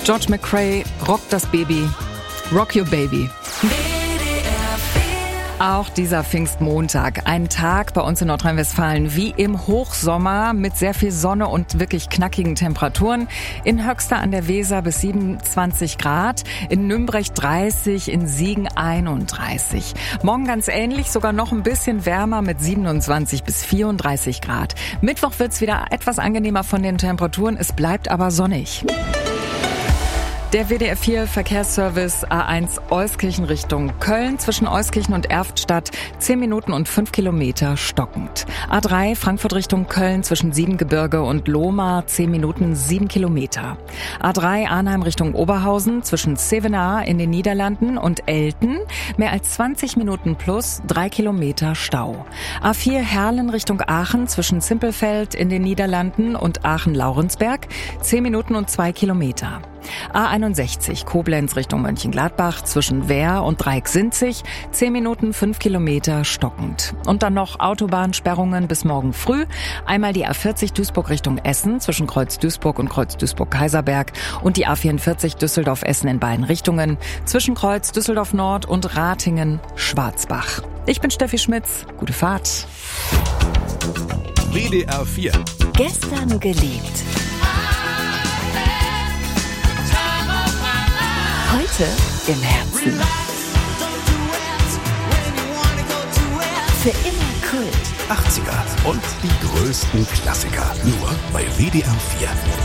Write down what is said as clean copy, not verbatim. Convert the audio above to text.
George McRae, Rock das Baby. Rock Your Baby. Auch dieser Pfingstmontag, ein Tag bei uns in Nordrhein-Westfalen wie im Hochsommer mit sehr viel Sonne und wirklich knackigen Temperaturen. In Höxter an der Weser bis 27 Grad, in Nümbrecht 30, in Siegen 31. Morgen ganz ähnlich, sogar noch ein bisschen wärmer mit 27 bis 34 Grad. Mittwoch wird's wieder etwas angenehmer von den Temperaturen, es bleibt aber sonnig. Der WDR 4 Verkehrsservice A1 Euskirchen Richtung Köln zwischen Euskirchen und Erftstadt 10 Minuten und 5 Kilometer stockend. A3 Frankfurt Richtung Köln zwischen Siebengebirge und Lohmar 10 Minuten 7 Kilometer. A3 Arnheim Richtung Oberhausen zwischen Zevenaar in den Niederlanden und Elten mehr als 20 Minuten plus 3 Kilometer Stau. A4 Herlen Richtung Aachen zwischen Zimpelfeld in den Niederlanden und Aachen-Laurensberg 10 Minuten und 2 Kilometer. A61 Koblenz Richtung Mönchengladbach zwischen Wehr und Dreiecksinzig 10 Minuten 5 Kilometer stockend. Und dann noch Autobahnsperrungen bis morgen früh. Einmal die A40 Duisburg Richtung Essen zwischen Kreuz Duisburg und Kreuz Duisburg-Kaiserberg und die A44 Düsseldorf-Essen in beiden Richtungen zwischen Kreuz Düsseldorf Nord und Ratingen-Schwarzbach. Ich bin Steffi Schmitz. Gute Fahrt. WDR 4. Gestern geliebt. Heute im Herzen. Für immer Kult. 80er und die größten Klassiker. Nur bei WDR 4.